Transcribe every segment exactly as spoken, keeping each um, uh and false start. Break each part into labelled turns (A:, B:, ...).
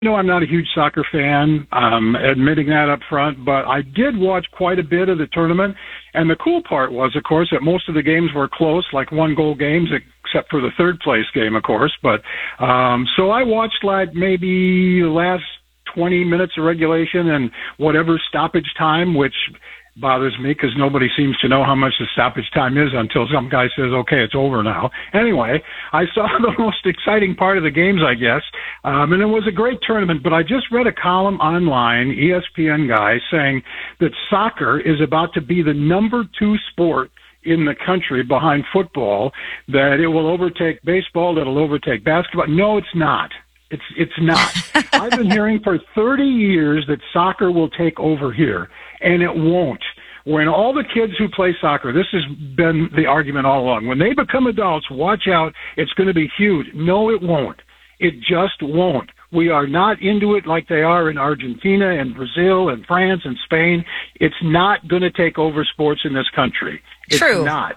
A: No, I'm not a huge soccer fan, um, admitting that up front, but I did watch quite a bit of the tournament. And the cool part was, of course, that most of the games were close, like one-goal games, except for the third-place game, of course. But um, so I watched like maybe the last twenty minutes of regulation and whatever stoppage time, which bothers me because nobody seems to know how much the stoppage time is until some guy says, okay, it's over now. Anyway, I saw the most exciting part of the games, I guess, um, and it was a great tournament, but I just read a column online, E S P N guy, saying that soccer is about to be the number two sport in the country behind football, that it will overtake baseball, that it'll overtake basketball. No, it's not. It's it's not. I've been hearing for thirty years that soccer will take over here, and it won't. When all the kids who play soccer, this has been the argument all along, when they become adults, watch out, it's going to be huge. No, it won't. It just won't. We are not into it like they are in Argentina and Brazil and France and Spain. It's not going to take over sports in this country. It's
B: True.
A: not.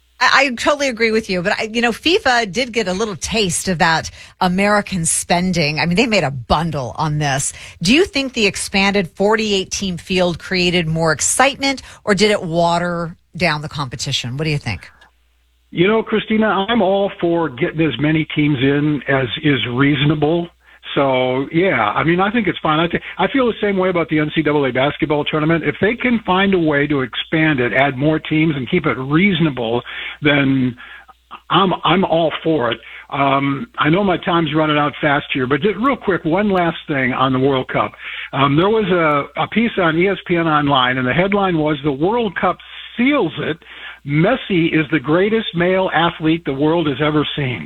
B: I totally agree with you, but I, you know, FIFA did get a little taste of that American spending. I mean, they made a bundle on this. Do you think the expanded forty-eight team field created more excitement, or did it water down the competition? What do you think?
A: You know, Christina, I'm all for getting as many teams in as is reasonable. So, yeah, I mean, I think it's fine. I, th- I feel the same way about the N C double A basketball tournament. If they can find a way to expand it, add more teams, and keep it reasonable, then I'm I'm all for it. Um, I know my time's running out fast here, but just real quick, one last thing on the World Cup. Um, there was a, a piece on E S P N Online, and the headline was, "The World Cup seals it. Messi is the greatest male athlete the world has ever seen."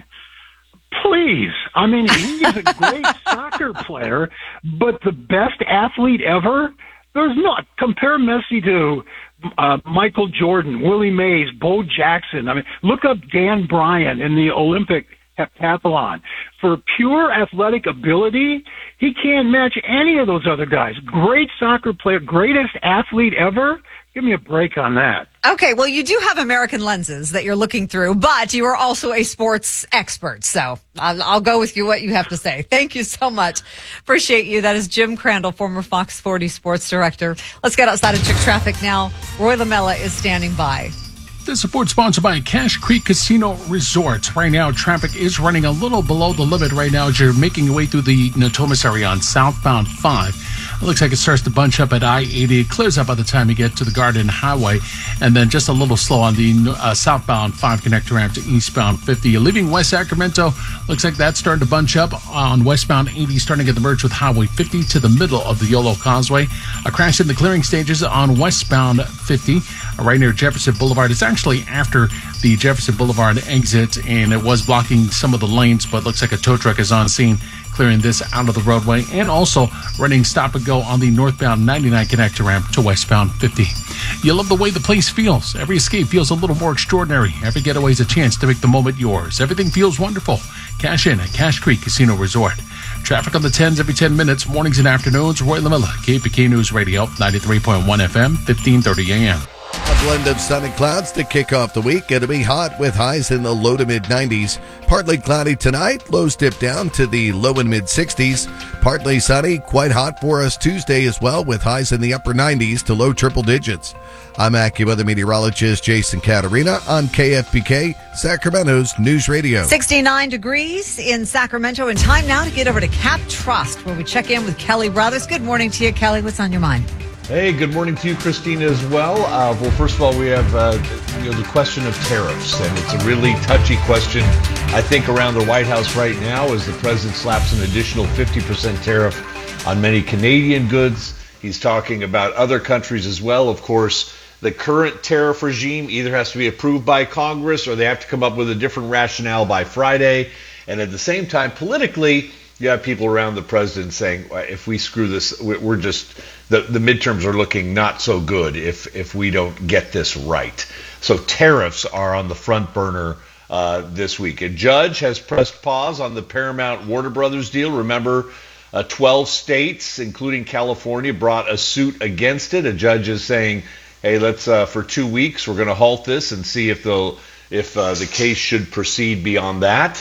A: Please. I mean, he is a great soccer player, but the best athlete ever? There's not. Compare Messi to uh, Michael Jordan, Willie Mays, Bo Jackson. I mean, look up Dan Bryan in the Olympic heptathlon. For pure athletic ability, he can't match any of those other guys. Great soccer player, greatest athlete ever? Give me a break on that.
B: Okay, well, you do have American lenses that you're looking through, but you are also a sports expert. So I'll, I'll go with you what you have to say. Thank you so much. Appreciate you. That is Jim Crandall, former Fox forty sports director. Let's get outside of chick traffic now. Roy Lamella is standing by.
C: This report sponsored by Cache Creek Casino Resort. Right now, traffic is running a little below the limit right now as you're making your way through the Natomas area on southbound five. It looks like it starts to bunch up at I eighty. It clears up by the time you get to the Garden Highway. And then just a little slow on the uh, southbound five connector ramp to eastbound fifty. You're leaving West Sacramento. Looks like that's starting to bunch up on westbound eighty, starting to get the merge with Highway fifty to the middle of the Yolo Causeway. A crash in the clearing stages on westbound fifty, right near Jefferson Boulevard. It's actually after the Jefferson Boulevard exit, and it was blocking some of the lanes, but looks like a tow truck is on scene, clearing this out of the roadway, and also running stop and go on the northbound ninety-nine connector ramp to westbound fifty. You love the way the place feels. Every escape feels a little more extraordinary. Every getaway is a chance to make the moment yours. Everything feels wonderful. Cash in at Cache Creek Casino Resort. Traffic on the tens every ten minutes, mornings and afternoons. Roy Lamella, K P K News Radio, ninety-three point one F M, fifteen thirty A M.
D: A blend of sun and clouds to kick off the week. It'll be hot with highs in the low to mid nineties. Partly cloudy tonight. Lows dip down to the low and mid sixties. Partly sunny. Quite hot for us Tuesday as well, with highs in the upper nineties to low triple digits. I'm AccuWeather meteorologist Jason Caterina on K F B K, Sacramento's News Radio.
B: sixty-nine degrees in Sacramento, and time now to get over to Cap Trust, where we check in with Kelly Brothers. Good morning to you, Kelly. What's on your mind?
E: Hey, good morning to you, Christina, as well. Uh, well, first of all, we have uh, you know, the question of tariffs, and it's a really touchy question, I think, around the White House right now, as the president slaps an additional fifty percent tariff on many Canadian goods. He's talking about other countries as well. Of course, the current tariff regime either has to be approved by Congress or they have to come up with a different rationale by Friday. And at the same time, politically, you have people around the president saying, if we screw this, we're just, the, the midterms are looking not so good if, if we don't get this right. So tariffs are on the front burner uh, this week. A judge has pressed pause on the Paramount Warner Brothers deal. Remember, uh, twelve states, including California, brought a suit against it. A judge is saying, hey, let's, uh, for two weeks, we're going to halt this and see if they'll, if uh, the case should proceed beyond that.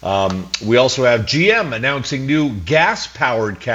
E: Um, we also have G M announcing new gas-powered